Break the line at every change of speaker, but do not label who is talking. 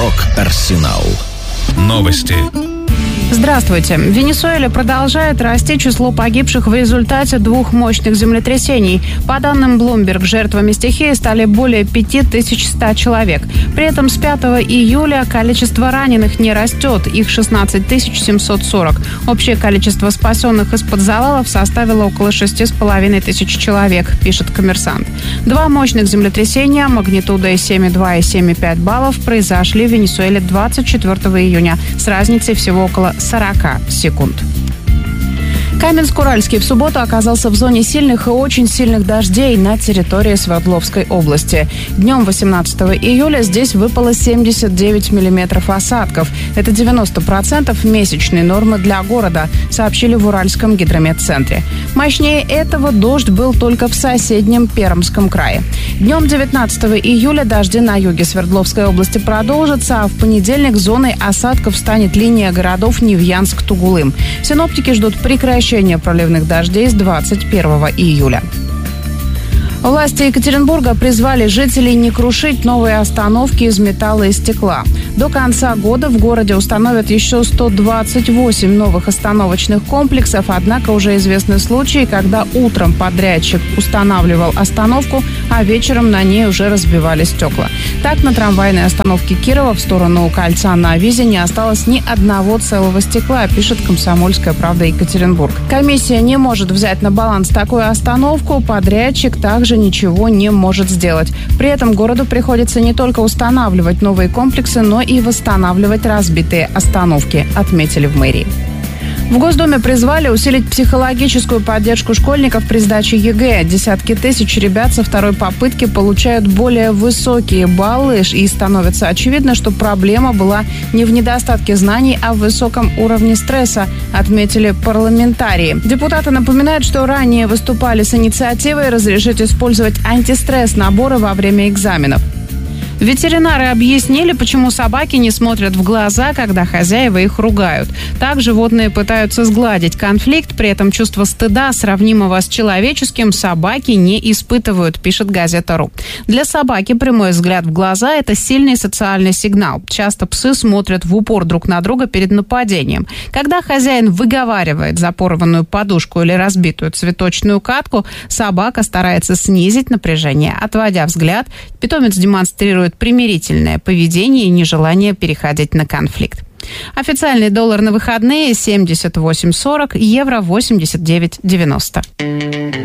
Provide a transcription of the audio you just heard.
Рок-Арсенал. Новости.
Здравствуйте. В Венесуэле продолжает расти число погибших в результате двух мощных землетрясений. По данным Bloomberg, жертвами стихии стали более 5100 человек. При этом с 5 июля количество раненых не растет, их 16 740. Общее количество спасенных из-под завалов составило около 6500 человек, пишет «Коммерсант». Два мощных землетрясения магнитудой 7,2 и 7,5 баллов произошли в Венесуэле 24 июня с разницей всего около 40 секунд. Каменск-Уральский в субботу оказался в зоне сильных и очень сильных дождей на территории Свердловской области. Днем 18 июля здесь выпало 79 миллиметров осадков. Это 90% месячной нормы для города, сообщили в Уральском гидрометцентре. Мощнее этого дождь был только в соседнем Пермском крае. Днем 19 июля дожди на юге Свердловской области продолжатся, а в понедельник зоной осадков станет линия городов Невьянск-Тугулым. Синоптики ждут прекращения проливных дождей с 21 июля. Власти Екатеринбурга призвали жителей не крушить новые остановки из металла и стекла. До конца года в городе установят еще 128 новых остановочных комплексов, однако уже известны случаи, когда утром подрядчик устанавливал остановку, а вечером на ней уже разбивали стекла. Так, на трамвайной остановке Кирова в сторону кольца на Визе не осталось ни одного целого стекла, пишет «Комсомольская правда» Екатеринбург. Комиссия не может взять на баланс такую остановку, подрядчик также ничего не может сделать. При этом городу приходится не только устанавливать новые комплексы, но и восстанавливать разбитые остановки, отметили в мэрии. В Госдуме призвали усилить психологическую поддержку школьников при сдаче ЕГЭ. Десятки тысяч ребят со второй попытки получают более высокие баллы, и становится очевидно, что проблема была не в недостатке знаний, а в высоком уровне стресса, отметили парламентарии. Депутаты напоминают, что ранее выступали с инициативой разрешить использовать антистресс-наборы во время экзаменов. Ветеринары объяснили, почему собаки не смотрят в глаза, когда хозяева их ругают. Так животные пытаются сгладить конфликт, при этом чувство стыда, сравнимого с человеческим, собаки не испытывают, пишет Газета.ру. Для собаки прямой взгляд в глаза – это сильный социальный сигнал. Часто псы смотрят в упор друг на друга перед нападением. Когда хозяин выговаривает за порванную подушку или разбитую цветочную катку, собака старается снизить напряжение. Отводя взгляд, питомец демонстрирует примирительное поведение и нежелание переходить на конфликт. Официальный доллар на выходные 78.40, евро 89.90.